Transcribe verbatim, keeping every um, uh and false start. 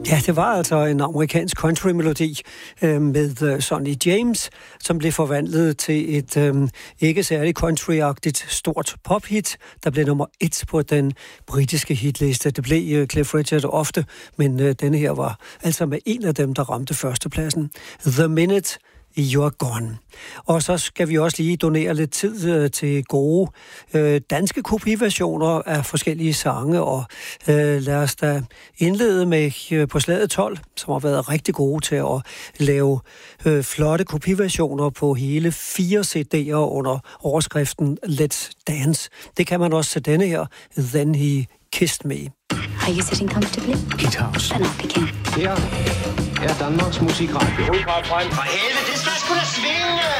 Ja, det var altså en amerikansk country-melodi øh, med øh, Sonny James, som blev forvandlet til et øh, ikke særlig country-agtigt stort pophit, der blev nummer et på den britiske hitliste. Det blev øh, Cliff Richard ofte, men øh, denne her var altså med en af dem, der ramte førstepladsen. The Minute You're Gone. Og så skal vi også lige donere lidt tid øh, til gode øh, danske kopiversioner af forskellige sange, og øh, lad os da indlede med øh, på slaget tolv, som har været rigtig gode til at lave øh, flotte kopiversioner på hele fire C D'er under overskriften Let's Dance. Det kan man også til denne her, Then He Kissed Me. Are you sitting comfortably? Hit House. Then I'll begin. Her er Danmarks Musikradio. For helvede, det skal sgu da svinge!